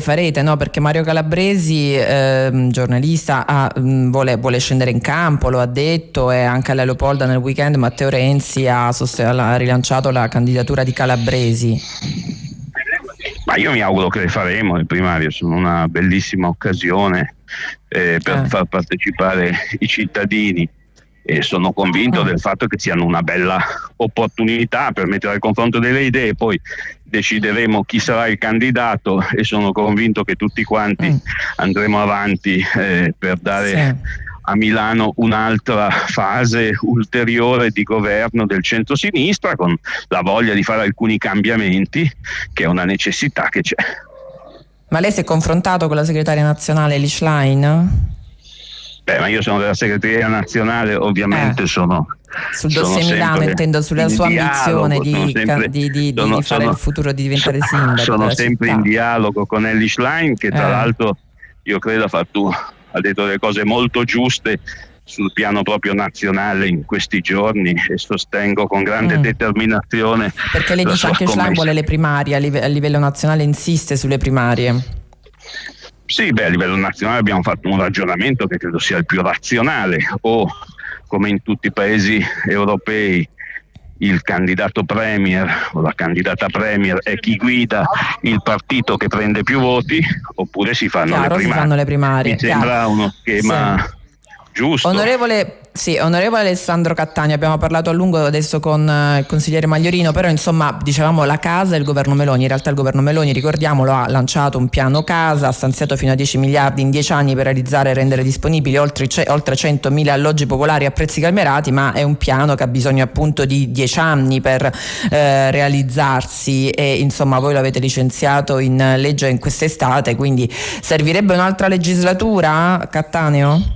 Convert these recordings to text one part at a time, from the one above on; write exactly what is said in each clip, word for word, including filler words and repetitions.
farete, no? Perché Mario Calabresi, eh, giornalista, ha, mh, vuole, vuole scendere in campo, lo ha detto, e anche alla Leopolda nel weekend Matteo Renzi ha, sost- ha rilanciato la candidatura di Calabresi. Ma io mi auguro che le faremo le primarie, sono una bellissima occasione eh, per Eh. far partecipare i cittadini, e sono convinto Mm. del fatto che siano una bella opportunità per mettere al confronto delle idee. Poi decideremo chi sarà il candidato e sono convinto che tutti quanti Mm. andremo avanti eh, per dare Sì. a Milano un'altra fase ulteriore di governo del centro-sinistra, con la voglia di fare alcuni cambiamenti, che è una necessità che c'è. Ma lei si è confrontato con la segretaria nazionale Elie Schlein? Beh, ma io sono della segreteria nazionale, ovviamente Eh. sono Sul sono dossier Milano, sempre intendo, sulla in sua dialogo, ambizione sono di, sempre, di, di, sono, di fare sono, il futuro, di diventare sindaco sono della sempre città. in dialogo con Elie Schlein, che tra Eh. l'altro io credo ha fatto, ha detto delle cose molto giuste sul piano proprio nazionale in questi giorni, e sostengo con grande Mm. determinazione Perché lei la dice sua anche Schlein scommessa. vuole le primarie, a, live- a livello nazionale insiste sulle primarie. Sì, beh, a livello nazionale abbiamo fatto un ragionamento che credo sia il più razionale: o, come in tutti i paesi europei, il candidato premier o la candidata premier è chi guida il partito che prende più voti, oppure si fanno Chiaro, le si primarie. fanno le primarie. Mi sembra Chiaro. uno schema Sì. giusto. Onorevole, sì, onorevole Alessandro Cattaneo, abbiamo parlato a lungo adesso con eh, il consigliere Magliorino, però insomma dicevamo la casa e il governo Meloni. In realtà il governo Meloni, ricordiamolo, ha lanciato un piano casa, ha stanziato fino a dieci miliardi in dieci anni per realizzare e rendere disponibili oltre, oltre centomila alloggi popolari a prezzi calmierati, ma è un piano che ha bisogno appunto di dieci anni per eh, realizzarsi, e insomma voi lo avete licenziato in legge in quest'estate, quindi servirebbe un'altra legislatura, Cattaneo?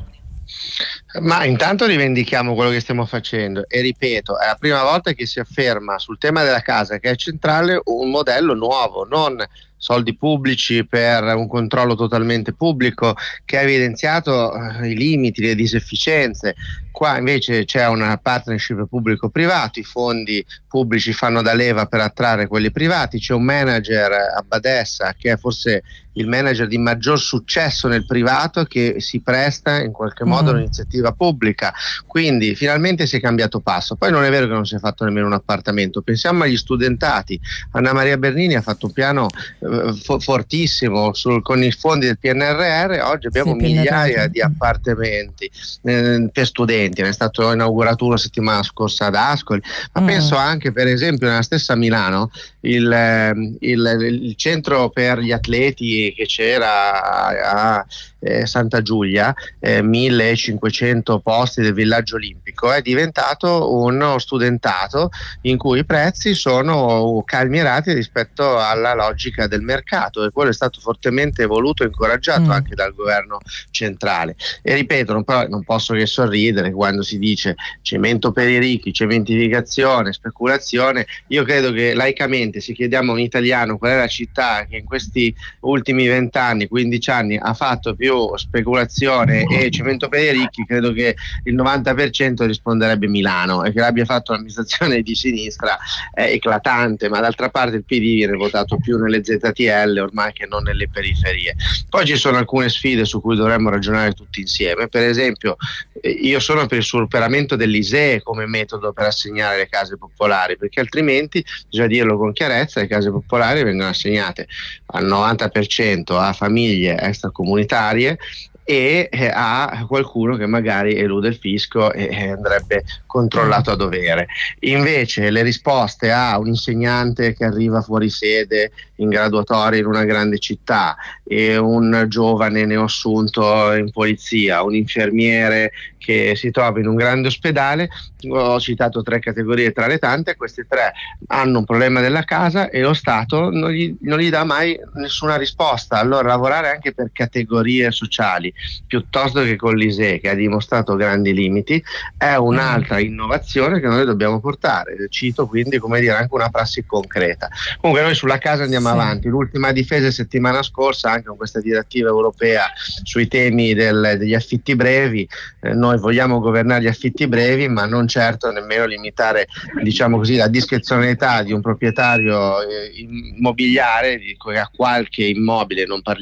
Ma intanto rivendichiamo quello che stiamo facendo e ripeto, è la prima volta che si afferma sul tema della casa, che è centrale, un modello nuovo, non soldi pubblici per un controllo totalmente pubblico che ha evidenziato eh, i limiti, le disefficienze. Qua invece c'è una partnership pubblico-privato, i fondi pubblici fanno da leva per attrarre quelli privati, c'è un manager a Badessa che è forse il manager di maggior successo nel privato, che si presta in qualche modo Mm. all'iniziativa pubblica, quindi finalmente si è cambiato passo. Poi non è vero che non si è fatto nemmeno un appartamento, pensiamo agli studentati. Anna Maria Bernini ha fatto un piano eh, fo- fortissimo sul, con i fondi del P N R R, oggi abbiamo Sì, P N R R. migliaia di appartamenti eh, per studenti, ne è stato inaugurato una settimana scorsa ad Ascoli, ma Mm. penso anche per esempio nella stessa Milano il, eh, il, il centro per gli atleti che c'era a, a eh, Santa Giulia, eh, millecinquecento posti del villaggio olimpico, è diventato uno studentato in cui i prezzi sono calmierati rispetto alla logica del mercato, e quello è stato fortemente voluto e incoraggiato Mm. anche dal governo centrale. E ripeto, non, però, non posso che sorridere quando si dice cemento per i ricchi, cementificazione, speculazione. Io credo che laicamente, se chiediamo a un italiano qual è la città che in questi ultimi vent'anni, quindici anni ha fatto più speculazione e cemento per i ricchi, credo che il novanta per cento risponderebbe Milano, e che l'abbia fatto un'amministrazione di sinistra è eclatante, ma d'altra parte il P D viene votato più nelle Z T L ormai che non nelle periferie. Poi ci sono alcune sfide su cui dovremmo ragionare tutti insieme, per esempio eh, io sono per il superamento dell'I S E E come metodo per assegnare le case popolari, perché altrimenti, bisogna dirlo con chiarezza, le case popolari vengono assegnate al novanta per cento a famiglie extracomunitarie e eh, a qualcuno che magari elude il fisco e eh, andrebbe controllato a dovere. Invece le risposte a un insegnante che arriva fuori sede in graduatoria in una grande città, e un giovane neoassunto in polizia, un infermiere che si trova in un grande ospedale, ho citato tre categorie tra le tante, queste tre hanno un problema della casa e lo Stato non gli, non gli dà mai nessuna risposta. Allora lavorare anche per categorie sociali piuttosto che con l'I S E E, che ha dimostrato grandi limiti, è un'altra innovazione che noi dobbiamo portare. Cito quindi, come dire, anche una prassi concreta. Comunque noi sulla casa andiamo Sì. avanti. L'ultima difesa settimana scorsa, anche con questa direttiva europea sui temi del, degli affitti brevi, eh, noi vogliamo governare gli affitti brevi, ma non certo nemmeno limitare, diciamo così, la discrezionalità di un proprietario eh, immobiliare, di cui ha qualche immobile, non parliamo